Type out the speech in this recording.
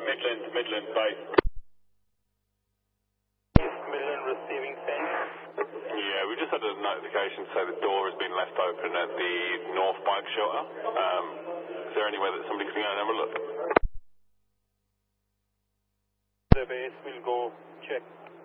Midland base. Midland receiving send. Yeah, we just had a notification to say the door has been left open at the north bike shelter. Is there any way that somebody can go and have a look? The base will go check.